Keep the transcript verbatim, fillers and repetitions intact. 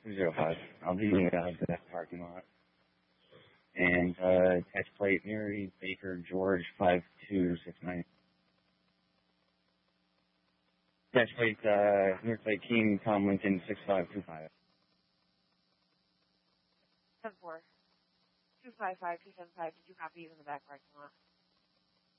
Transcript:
two zero five. I'll be in uh, the parking lot. And uh, catch plate Mary Baker George five two six nine. Catch plate uh, New York Plate King Tom Lincoln six five two five. Seven four two five five two seven five. Did you copy? He's in the back parking lot.